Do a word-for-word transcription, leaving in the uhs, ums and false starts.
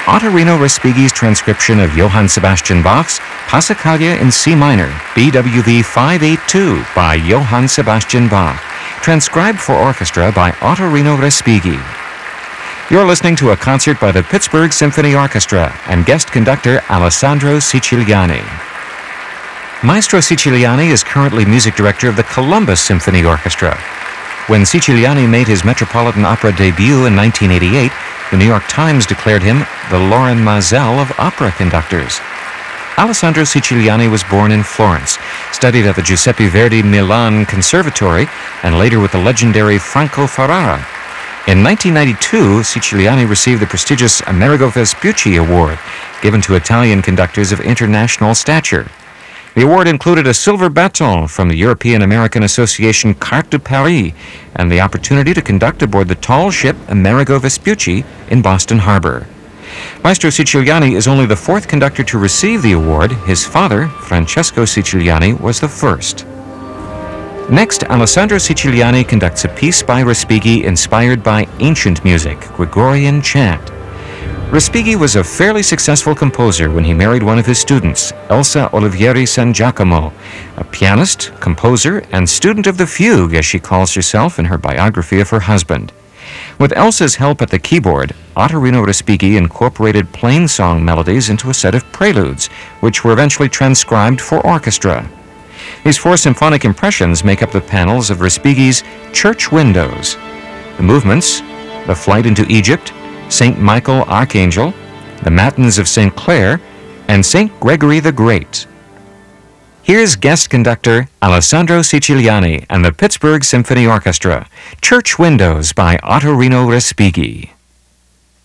Ottorino Respighi's transcription of Johann Sebastian Bach's Passacaglia in C minor, B W V five eighty-two by Johann Sebastian Bach, transcribed for orchestra by Ottorino Respighi. You're listening to a concert by the Pittsburgh Symphony Orchestra and guest conductor Alessandro Siciliani. Maestro Siciliani is currently music director of the Columbus Symphony Orchestra. When Siciliani made his Metropolitan Opera debut in nineteen eighty-eight, the New York Times declared him the Lorin Maazel of opera conductors. Alessandro Siciliani was born in Florence, studied at the Giuseppe Verdi Milan Conservatory, and later with the legendary Franco Ferrara. In nineteen ninety-two, Siciliani received the prestigious Amerigo Vespucci Award, given to Italian conductors of international stature. The award included a silver baton from the European American Association Carte de Paris and the opportunity to conduct aboard the tall ship Amerigo Vespucci in Boston Harbor. Maestro Siciliani is only the fourth conductor to receive the award. His father, Francesco Siciliani, was the first. Next, Alessandro Siciliani conducts a piece by Respighi inspired by ancient music, Gregorian chant. Respighi was a fairly successful composer when he married one of his students, Elsa Olivieri San Giacomo, a pianist, composer, and student of the fugue, as she calls herself in her biography of her husband. With Elsa's help at the keyboard, Ottorino Respighi incorporated plain song melodies into a set of preludes, which were eventually transcribed for orchestra. These four symphonic impressions make up the panels of Respighi's Church Windows. The movements, The Flight into Egypt, Saint Michael Archangel, the Matins of Saint Clare, and Saint Gregory the Great. Here's guest conductor Alessandro Siciliani and the Pittsburgh Symphony Orchestra, Church Windows by Ottorino Respighi.